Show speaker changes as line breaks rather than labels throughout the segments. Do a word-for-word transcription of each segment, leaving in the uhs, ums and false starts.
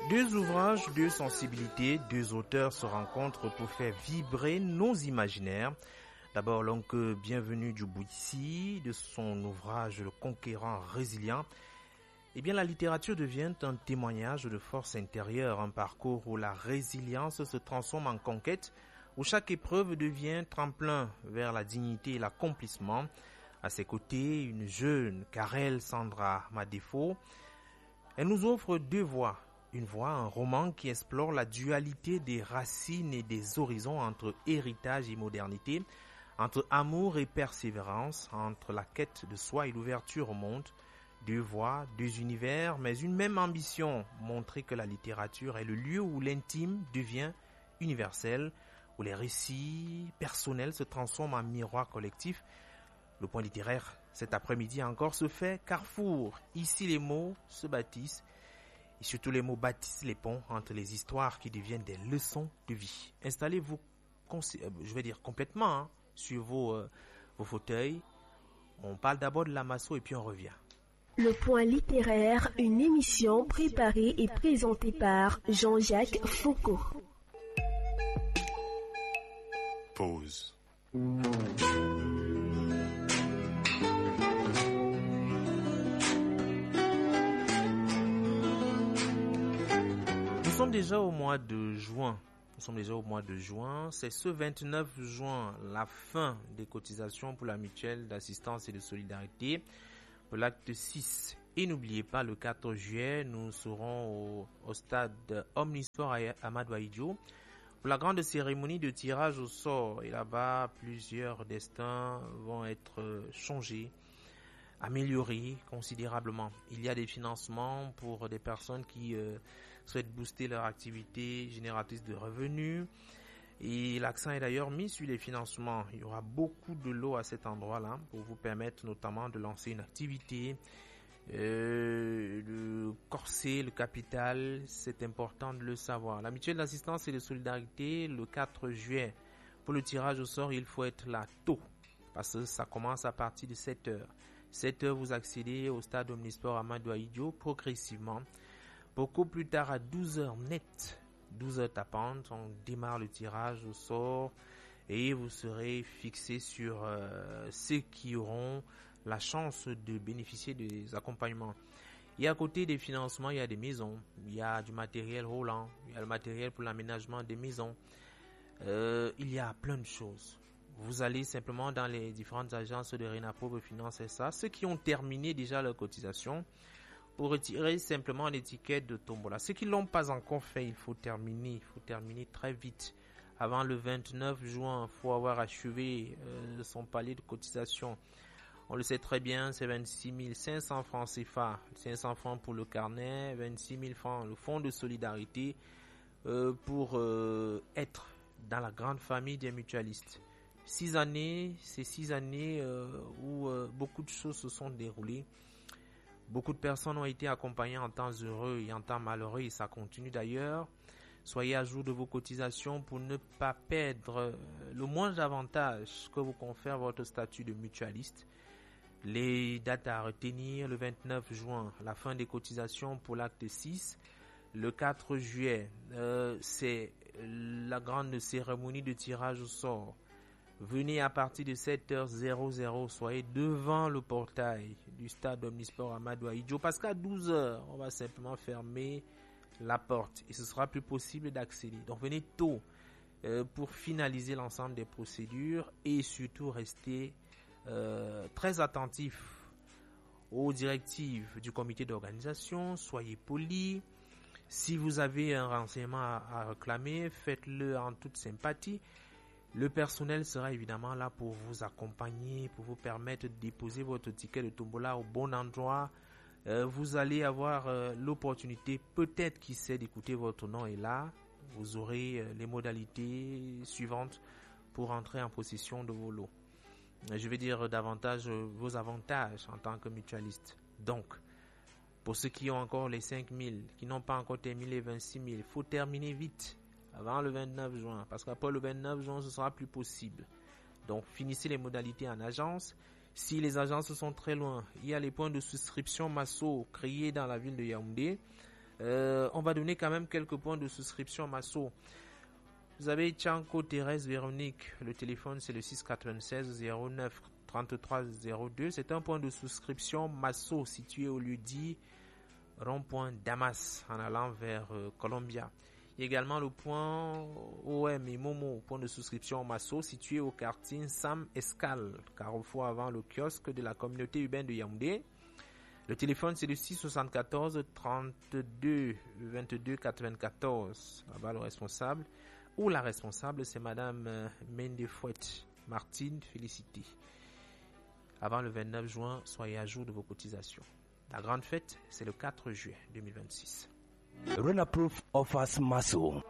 Deux ouvrages, deux sensibilités, deux auteurs se rencontrent pour faire vibrer nos imaginaires. D'abord, l'oncle Bienvenu du Bouissi, de son ouvrage Le Conquérant Résilient. Eh bien, la littérature devient un témoignage de force intérieure, un parcours où la résilience se transforme en conquête, où chaque épreuve devient tremplin vers la dignité et l'accomplissement. À ses côtés, une jeune Karel Sandra Madefo. Elle nous offre deux voies. Une voie, un roman qui explore la dualité des racines et des horizons entre héritage et modernité, entre amour et persévérance, entre la quête de soi et l'ouverture au monde. Deux voies, deux univers, mais une même ambition, montrer que la littérature est le lieu où l'intime devient universel, où les récits personnels se transforment en miroir collectif. Le point littéraire, cet après-midi encore, se fait carrefour. Ici, les mots se bâtissent. Et surtout, les mots bâtissent les ponts entre les histoires qui deviennent des leçons de vie. Installez-vous, je vais dire complètement, hein, sur vos, euh, vos fauteuils. On parle d'abord de Lamasso et puis on revient.
Le point littéraire, une émission préparée et présentée par Jean-Jacques Foucault.
Pause.
Nous sommes déjà au mois de juin. Nous sommes déjà au mois de juin. C'est ce vingt-neuf juin, la fin des cotisations pour la mutuelle d'assistance et de solidarité pour l'acte six. Et n'oubliez pas, le quatre juillet, nous serons au, au stade Omnisport à Amadou Ahidjo pour la grande cérémonie de tirage au sort. Et là-bas, plusieurs destins vont être changés, améliorés considérablement. Il y a des financements pour des personnes qui euh, souhaitent booster leur activité génératrice de revenus. Et l'accent est d'ailleurs mis sur les financements. Il y aura beaucoup de lots à cet endroit-là pour vous permettre notamment de lancer une activité, euh, de corser le capital. C'est important de le savoir. La mutuelle d'assistance et de solidarité, le quatre juillet, pour le tirage au sort, il faut être là tôt parce que ça commence à partir de sept heures. sept heures, vous accédez au stade Omnisport Amadou Ahidjo progressivement. Beaucoup plus tard, à douze heures net, douze heures tapantes, on démarre le tirage au sort et vous serez fixé sur euh, ceux qui auront la chance de bénéficier des accompagnements. Et à côté des financements, il y a des maisons, il y a du matériel roulant, il y a le matériel pour l'aménagement des maisons. Euh, il y a plein de choses. Vous allez simplement dans les différentes agences de Renapo Finance S A, ceux qui ont terminé déjà leur cotisation, pour retirer simplement l'étiquette de Tombola. Ceux qui ne l'ont pas encore fait, il faut terminer, il faut terminer très vite. Avant le vingt-neuf juin, il faut avoir achevé euh, son palier de cotisation. On le sait très bien, c'est vingt-six mille cinq cents francs C F A, cinq cents francs pour le carnet, vingt-six mille francs le fonds de solidarité euh, pour euh, être dans la grande famille des mutualistes. Six années, c'est six années euh, où euh, beaucoup de choses se sont déroulées. Beaucoup de personnes ont été accompagnées en temps heureux et en temps malheureux et ça continue d'ailleurs. Soyez à jour de vos cotisations pour ne pas perdre le moindre avantage que vous confère votre statut de mutualiste. Les dates à retenir, le vingt-neuf juin, la fin des cotisations pour l'acte six. Le quatre juillet, euh, c'est la grande cérémonie de tirage au sort. Venez à partir de sept heures, soyez devant le portail du stade Omnisport Amadou Ahidjo parce qu'à douze heures, on va simplement fermer la porte et ce sera plus possible d'accéder. Donc venez tôt euh, pour finaliser l'ensemble des procédures et surtout restez euh, très attentifs aux directives du comité d'organisation. Soyez polis. Si vous avez un renseignement à, à réclamer, faites-le en toute sympathie. Le personnel sera évidemment là pour vous accompagner, pour vous permettre de déposer votre ticket de tombola au bon endroit. Euh, vous allez avoir euh, l'opportunité, peut-être qui sait, d'écouter votre nom et là, vous aurez euh, les modalités suivantes pour entrer en possession de vos lots. Je vais dire davantage euh, vos avantages en tant que mutualiste. Donc, pour ceux qui ont encore les cinq mille, qui n'ont pas encore terminé les vingt-six mille, il faut terminer vite. Avant le vingt-neuf juin, parce qu'après le vingt-neuf juin, ce sera plus possible. Donc, finissez les modalités en agence. Si les agences sont très loin, il y a les points de souscription Masso créés dans la ville de Yaoundé. Euh, on va donner quand même quelques points de souscription Masso. Vous avez Tchanko Thérèse Véronique. Le téléphone, c'est le six quatre-vingt-seize zéro neuf trente-trois zéro deux. C'est un point de souscription Masso situé au lieu dit rond-point Damas en allant vers euh, Columbia. Il y a également le point O M et Momo, point de souscription Masso situé au quartier Sam Escale, carrefour avant le kiosque de la communauté urbaine de Yaoundé. Le téléphone, c'est le six soixante-quatorze trente-deux vingt-deux quatre-vingt-quatorze. Là-bas, le responsable ou la responsable, c'est Madame Mendefouette Martine Félicité. Avant le vingt-neuf juin, soyez à jour de vos cotisations. La grande fête, c'est le quatre juillet deux mille vingt-six.
Renaproof offers Masso.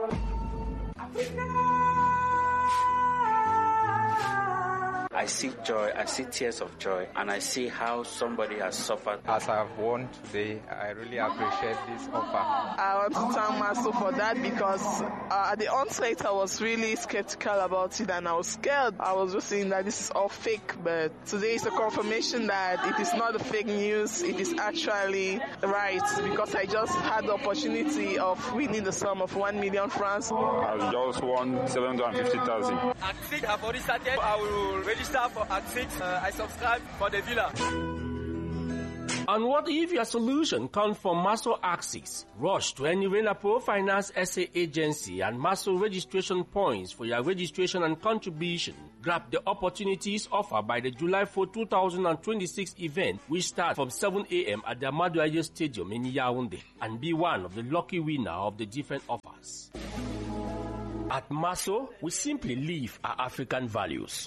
I see joy, I see tears of joy, and I see how somebody has suffered.
As I've won today, I really appreciate this offer.
I want to thank Masso for that because uh, at the onset I was really skeptical about it and I was scared. I was just saying that this is all fake, but today is a confirmation that it is not a fake news, it is actually right because I just had the opportunity of winning the sum of one million francs.
I just won seven hundred fifty thousand.
Axix have already started. I will register for Axix. Uh, I subscribe for the villa.
And what if your solution comes from Masso Axis? Rush to any Renapro Finance S A agency and Masso registration points for your registration and contribution. Grab the opportunities offered by the July fourth, twenty twenty-six event, which starts from seven a.m. at the Amadou Aye Stadium in Yaoundé, and be one of the lucky winner of the different offers. At Masso, we simply live our African values.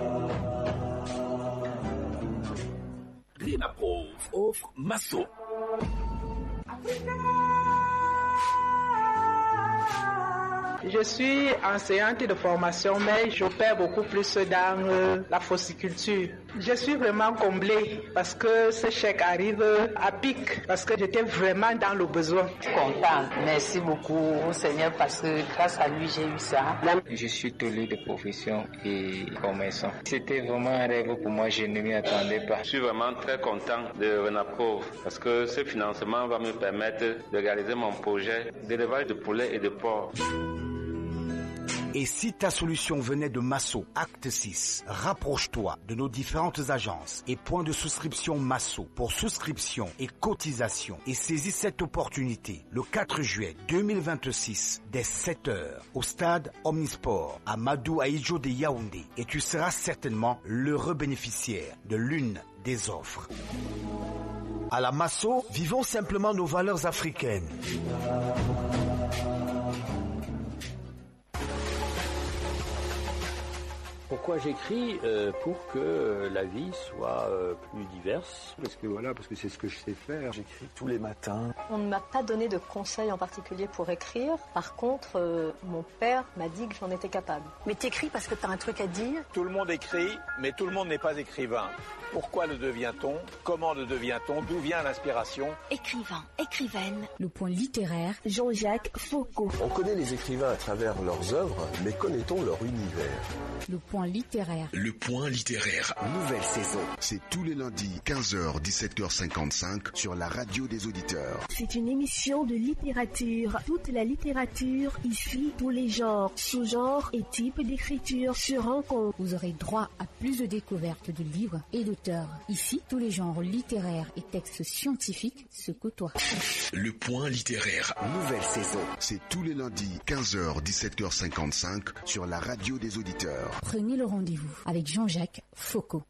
Renapro of Masso.
Je suis enseignante de formation, mais j'opère beaucoup plus dans euh, la fossiculture. Je suis vraiment comblée parce que ce chèque arrive à pic, parce que j'étais vraiment dans le besoin.
Contente. Merci beaucoup au Seigneur parce que grâce à lui, j'ai eu ça.
Je suis tolé de profession et commerçant. C'était vraiment un rêve pour moi, je ne m'y attendais pas.
Je suis vraiment très content de Renaproof parce que ce financement va me permettre de réaliser mon projet d'élevage de poulets et de porcs.
Et si ta solution venait de Masso, acte six, rapproche-toi de nos différentes agences et points de souscription Masso pour souscription et cotisation et saisis cette opportunité le quatre juillet deux mille vingt-six dès sept heures au stade Omnisport à Amadou Aye de Yaoundé et tu seras certainement l'heureux bénéficiaire de l'une des offres. À la Masso, vivons simplement nos valeurs africaines.
Pourquoi j'écris euh, pour que euh, la vie soit euh, plus diverse.
Parce que voilà, parce que c'est ce que je sais faire. J'écris tous les matins.
On ne m'a pas donné de conseils en particulier pour écrire. Par contre, euh, mon père m'a dit que j'en étais capable.
Mais t'écris parce que t'as un truc à dire.
Tout le monde écrit, mais tout le monde n'est pas écrivain. Pourquoi le devient-on? Comment le devient-on? D'où vient l'inspiration?
Écrivain, écrivaine.
Le point littéraire, Jean-Jacques Foucault.
On connaît les écrivains à travers leurs œuvres, mais connaît-on leur univers?
Le point littéraire.
Le point littéraire.
Nouvelle saison.
C'est tous les lundis, quinze heures, dix-sept heures cinquante-cinq, sur la radio des auditeurs.
C'est une émission de littérature. Toute la littérature, ici, tous les genres, sous-genres et types d'écriture se rencontrent.
Vous aurez droit à plus de découvertes de livres et d'auteurs. Ici, tous les genres littéraires et textes scientifiques se côtoient.
Le point littéraire.
Nouvelle saison.
C'est tous les lundis, quinze heures, dix-sept heures cinquante-cinq, sur la radio des auditeurs.
Prenez le rendez-vous avec Jean-Jacques Foucault.